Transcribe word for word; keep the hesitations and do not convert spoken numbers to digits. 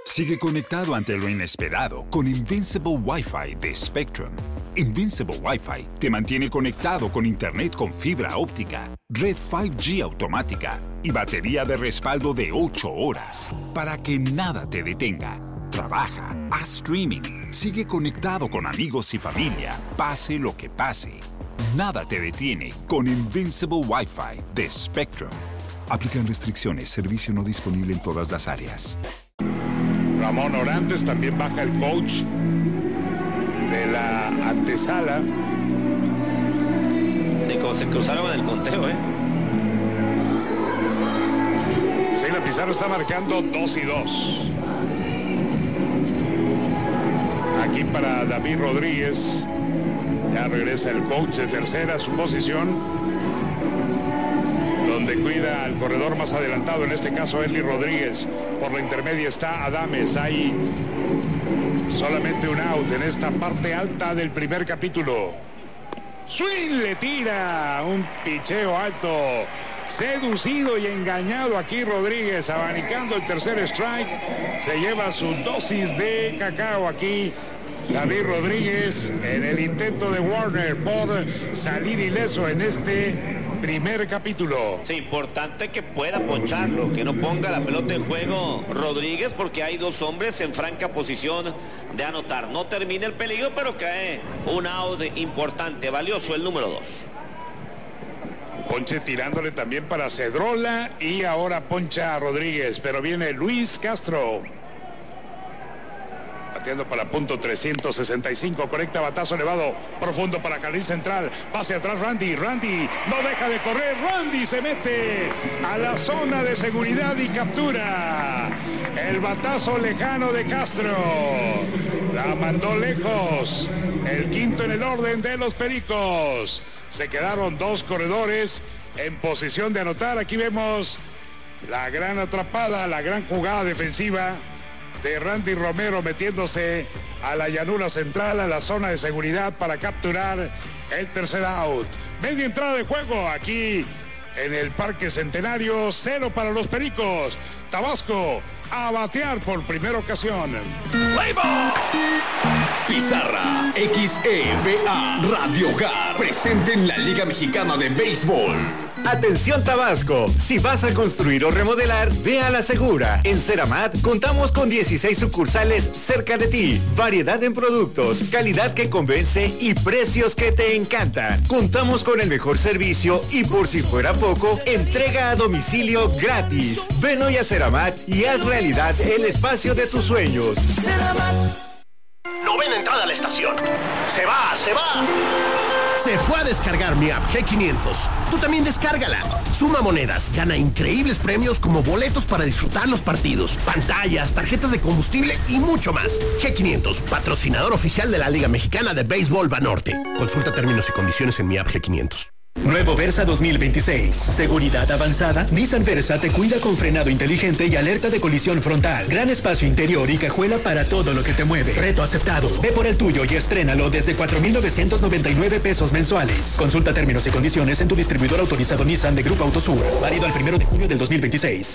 Sigue conectado ante lo inesperado con Invincible Wi-Fi de Spectrum. Invincible Wi-Fi te mantiene conectado con Internet con fibra óptica, red cinco G automática y batería de respaldo de ocho horas para que nada te detenga. Trabaja, haz streaming, sigue conectado con amigos y familia, pase lo que pase. Nada te detiene con Invincible Wi-Fi de Spectrum. Aplican restricciones, servicio no disponible en todas las áreas. Ramón Orantes, también baja el coach de la antesala. Se cruzaron en el conteo, ¿eh? Sí, la pizarra está marcando dos y dos. Aquí para David Rodríguez. Ya regresa el coach de tercera a su posición, donde cuida al corredor más adelantado, en este caso Eli Rodríguez. Por la intermedia está Adames. Hay solamente un out en esta parte alta del primer capítulo. Swing le tira un picheo alto. Seducido y engañado aquí Rodríguez, abanicando el tercer strike. Se lleva su dosis de cacao aquí David Rodríguez en el intento de Warner por salir ileso en este primer capítulo. Es importante que pueda poncharlo, que no ponga la pelota en juego Rodríguez, porque hay dos hombres en franca posición de anotar. No termina el peligro, pero cae un out importante, valioso el número dos. Ponche tirándole también para Cedrola y ahora poncha a Rodríguez, pero viene Luis Castro. Bateando para punto trescientos sesenta y cinco, conecta batazo elevado, profundo para jardín central, pase atrás Randy, Randy no deja de correr, Randy se mete a la zona de seguridad y captura el batazo lejano de Castro, la mandó lejos, el quinto en el orden de los Pericos. Se quedaron dos corredores en posición de anotar. Aquí vemos la gran atrapada, la gran jugada defensiva de Randy Romero metiéndose a la llanura central, a la zona de seguridad para capturar el tercer out. Media entrada de juego aquí en el Parque Centenario, cero para los Pericos. Tabasco a batear por primera ocasión. Pizarra X E V A Radio Hogar presente en la Liga Mexicana de Béisbol. Atención Tabasco, si vas a construir o remodelar, ve a La Segura. En Ceramat contamos con dieciséis sucursales cerca de ti. Variedad en productos, calidad que convence y precios que te encantan. Contamos con el mejor servicio y por si fuera poco, entrega a domicilio gratis. Ven hoy a Ceramat y haz realidad el espacio de tus sueños. Ceramat. Novena entrada a la estación. Se va, se va. Se fue a descargar mi app G quinientos. Tú también descárgala. Suma monedas, gana increíbles premios como boletos para disfrutar los partidos, pantallas, tarjetas de combustible y mucho más. G quinientos, patrocinador oficial de la Liga Mexicana de Béisbol Banorte. Consulta términos y condiciones en mi app G quinientos. Nuevo Versa dos mil veintiséis. Seguridad avanzada. Nissan Versa te cuida con frenado inteligente y alerta de colisión frontal. Gran espacio interior y cajuela para todo lo que te mueve. Reto aceptado. Ve por el tuyo y estrénalo desde cuatro mil novecientos noventa y nueve pesos mensuales. Consulta términos y condiciones en tu distribuidor autorizado Nissan de Grupo Autosur. Válido al primero de junio del dos mil veintiséis.